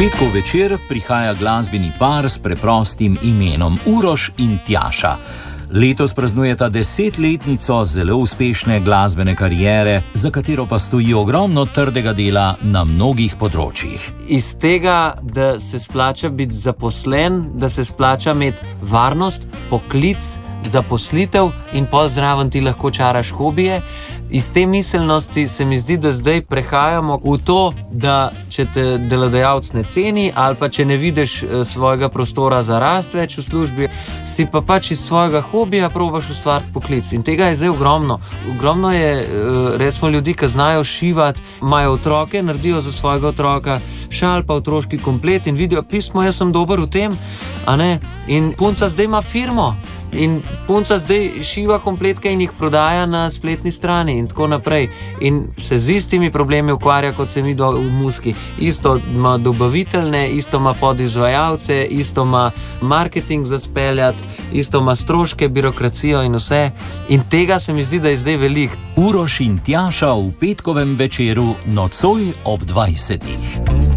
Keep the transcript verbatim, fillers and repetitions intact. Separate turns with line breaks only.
petkov večer prihaja glasbeni par s preprostim imenom Uroš in Tjaša. Letos praznujeta desetletnico zelo uspešne glasbene kariere, za katero pa stoji ogromno trdega dela na mnogih področjih.
Iz tega, da se splača biti zaposlen, da se splača imeti varnost, poklic, zaposlitev in pol zraven ti lahko čaraš hobije. Iz te miselnosti se mi zdi, da zdaj prehajamo v to, da če te delodajalec ne ceni ali pa če ne vidiš svojega prostora za rast več v službi, si pa pač iz svojega hobija probaš ustvariti poklic. In tega je zdaj ogromno. Ogromno je recimo ljudi, ki znajo šivati, imajo otroke, naredijo za svojega otroka šal pa otroški komplet in vidijo pismo, jaz sem dober v tem, a ne? In punca zdaj ima firmo. In punca zdaj šiva kompletke in jih prodaja na spletni strani in tako naprej. In se z istimi problemi ukvarja, kot se mi do v muziki. Isto ima dobaviteljne, isto ima podizvajalce, isto ima marketing za speljati, isto ima stroške, birokracijo in vse. In tega se mi zdi, da je zdaj veliko.
Uroš in Tjaša v petkovem večeru nocoj ob dvajsetih.